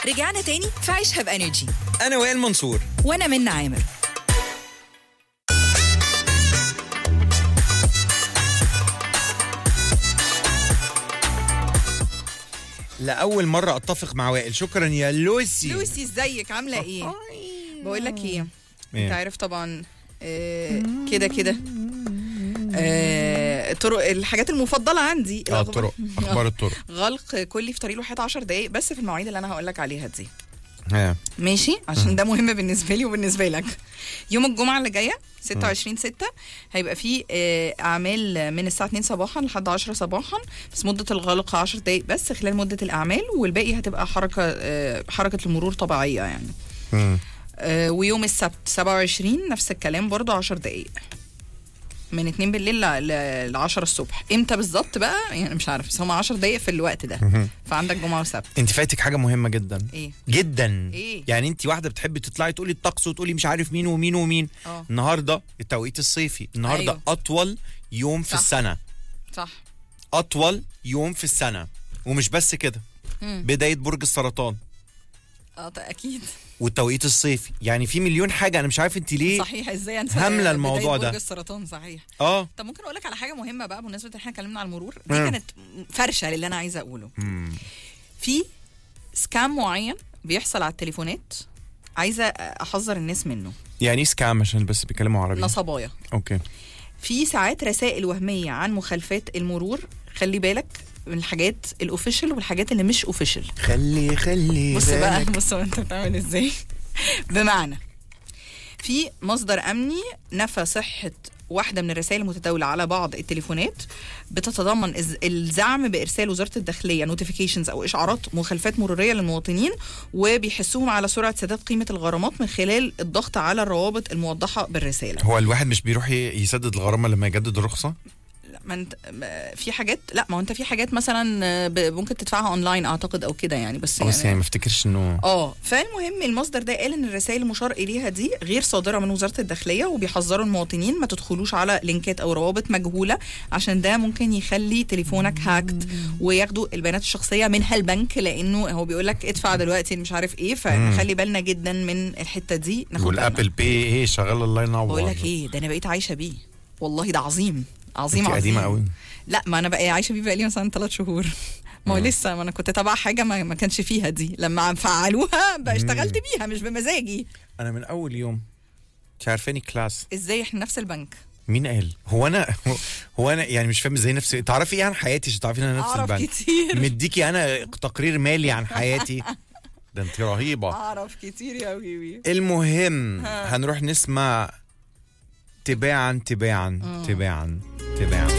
رجعنا تاني في عيشها بانرجي. انا وائل منصور. وانا منى عامر. لأول مرة أتفق مع وائل. شكرا يا لوسي. لوسي ازيك عامله ايه؟ بقول لك ايه، انت عارف طبعا كده كده طرق الحاجات المفضله عندي الطرق، اخبار الطرق. غلق كلي في طريق الواحات 10 دقايق بس في المواعيد اللي انا هقول لك عليها دي. ماشي، عشان ده مهم بالنسبه لي وبالنسبه لك. يوم الجمعه اللي جايه 26/6 هيبقى فيه اعمال من الساعه 2 صباحا لحد 10 صباحا، بس مده الغلق 10 دقايق بس خلال مده الاعمال، والباقي هتبقى حركه المرور طبيعيه يعني. ويوم السبت 27 نفس الكلام برضو 10 دقايق من 2 بالليل ل 10 الصبح. امتى بالظبط بقى يعني مش عارف، بس هم 10 دقايق في الوقت ده. فعندك جمعه وسبت. انت فايتك حاجه مهمه جدا. ايه جدا؟ إيه؟ يعني انت واحده بتحبي تطلعي تقولي الطقس وتقولي مش عارف مين ومين ومين. النهارده التوقيت الصيفي، النهارده أيوه. اطول يوم في السنه. صح، اطول يوم في السنه. ومش بس كده، بدايه برج السرطان. اكيد. والتوقيت الصيفي، يعني في مليون حاجه. انا مش عارف انت ليه صحيح ازاي انت هامله الموضوع ده. برج السرطان صحيح. طب ممكن اقول لك على حاجه مهمه بقى بمناسبه ان احنا اتكلمنا على المرور دي. كانت فرشه للي انا عايزه اقوله. في سكام معين بيحصل على التليفونات، عايزه احذر الناس منه. يعني سكام عشان بس بيكلموا عربي؟ نصبايا. اوكي. في ساعات رسائل وهميه عن مخالفات المرور، خلي بالك من الحاجات الاوفيشال والحاجات اللي مش اوفيشال. خلي بص بقى، بص انت بتعمل ازاي. بمعنى في مصدر امني نفى صحه واحده من الرسائل المتداوله على بعض التليفونات بتتضمن الزعم بارسال وزاره الداخليه نوتيفيكيشنز او اشعارات مخالفات مروريه للمواطنين، وبيحسوهم على سرعه سداد قيمه الغرامات من خلال الضغط على الروابط الموضحه بالرساله. هو الواحد مش بيروح يسدد الغرامه لما يجدد الرخصه؟ ما انت في حاجات، لا ما هو انت في حاجات مثلا ممكن تدفعها اونلاين اعتقد او كده يعني. بس يعني ما افتكرش انه فالمهم المصدر ده قال ان الرسائل المشار اليها دي غير صادره من وزاره الداخليه، وبيحذروا المواطنين ما تدخلوش على لينكات او روابط مجهوله، عشان ده ممكن يخلي تليفونك هاكد وياخدوا البيانات الشخصيه منها البنك، لانه هو بيقول لك ادفع دلوقتي مش عارف ايه. فنخلي بالنا جدا من الحته دي. والابل بي ايه شغال الله ينور. بقول لك ايه، ده انا بقيت عايشه بيه والله، ده عظيم عظيم عظيم. قديمه قوي. لا ما انا بقى عايشه بيه بقالي مثلا 3 شهور. ما هو لسه ما انا كنت تابعه حاجه ما كانش فيها دي، لما فعلوها بقى اشتغلت بيها مش بمزاجي. انا من اول يوم مش عارفاني كلاس. ازاي احنا نفس البنك؟ مين قال؟ هو انا يعني مش فاهم ازاي نفسي. تعرفي ايه عن حياتي عشان تعرفي ان انا نفس البنك؟ كتير. مديكي انا تقرير مالي عن حياتي. ده انت رهيبه. اعرف كتير قوي. المهم هنروح نسمع تباعا